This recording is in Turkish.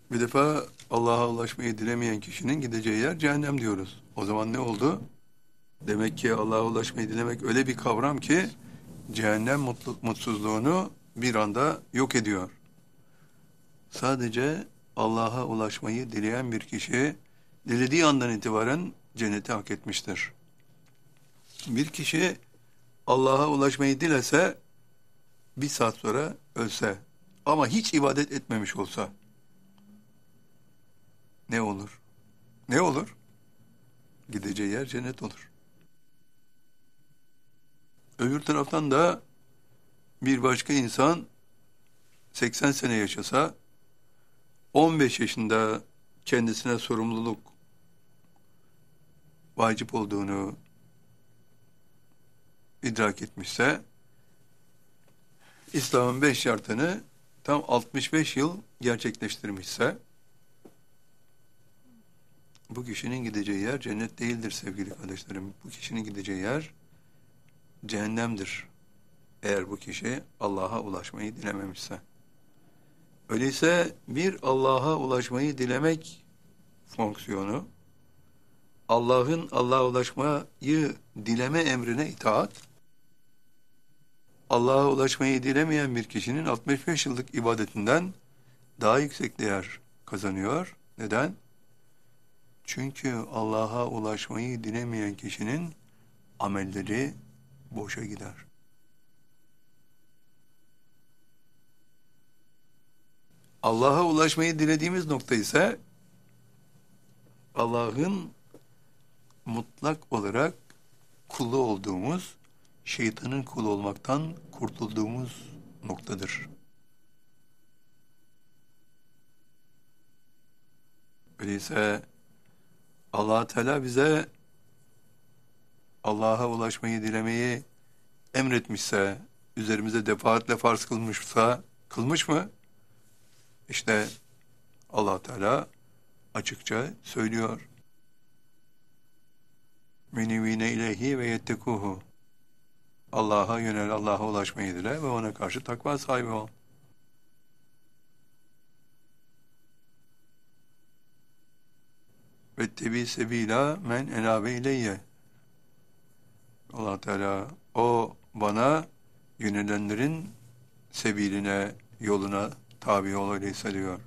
Bir defa Allah'a ulaşmayı dilemeyen kişinin gideceği yer cehennem diyoruz. O zaman ne oldu? Demek ki Allah'a ulaşmayı dilemek öyle bir kavram ki cehennem mutsuzluğunu bir anda yok ediyor. Sadece Allah'a ulaşmayı dileyen bir kişi dilediği andan itibaren cenneti hak etmiştir. Bir kişi Allah'a ulaşmayı dilese bir saat sonra ölse ama hiç ibadet etmemiş olsa ne olur? Ne olur? Gideceği yer cennet olur. Öbür taraftan da bir başka insan 80 sene yaşasa 15 yaşında kendisine sorumluluk vacip olduğunu idrak etmişse İslam'ın 5 şartını tam 65 yıl gerçekleştirmişse bu kişinin gideceği yer cennet değildir sevgili kardeşlerim. Bu kişinin gideceği yer cehennemdir. Eğer bu kişi Allah'a ulaşmayı dilememişse. Öyleyse bir Allah'a ulaşmayı dilemek fonksiyonu, Allah'ın Allah'a ulaşmayı dileme emrine itaat, Allah'a ulaşmayı dilemeyen bir kişinin 65 yıllık ibadetinden daha yüksek değer kazanıyor. Neden? Çünkü Allah'a ulaşmayı dilemeyen kişinin amelleri boşa gider. Allah'a ulaşmayı dilediğimiz nokta ise Allah'ın mutlak olarak kulu olduğumuz, şeytanın kulu olmaktan kurtulduğumuz noktadır. Öyleyse Allah Teala bize Allah'a ulaşmayı dilemeyi emretmişse, üzerimize defaatle farz kılmışsa, kılmış mı? İşte Allah Teala açıkça söylüyor. Menivine ileyhi ve yettekuhu. Allah'a yönel, Allah'a ulaşmayı dile ve ona karşı takva sahibi ol. Vettebi sebila men enabe ileyye. Allah Teala o bana yönelenlerin sebiline, yoluna tabi ol öyleyse diyor.